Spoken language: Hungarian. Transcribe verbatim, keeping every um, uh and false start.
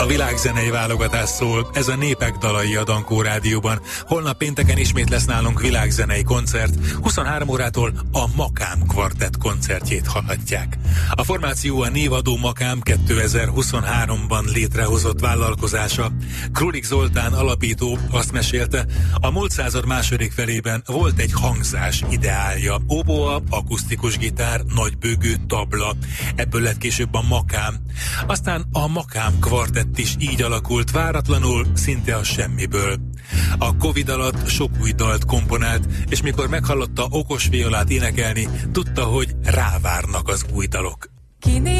világzenei válogatás szól, ez a Népek dalai a Dankó Rádióban. Holnap pénteken ismét lesz nálunk világzenei koncert, huszonhárom órától a Makám kvartett koncertjét hallhatják. A formáció a névadó Makám kétezer-huszonháromban létrehozott vállalkozása. Krulik Zoltán alapító azt mesélte, a múlt század második felében volt egy hangzás ideálja. Oboa, akusztikus gitár, nagybőgő tabla. Ebből lett később a Makám. Aztán a Makám kvartett is így alakult, váratlanul, szinte a semmiből. A Covid alatt sok új dalt komponált, és mikor meghallotta Okos Violát énekelni, tudta, hogy rávárnak az új dalok.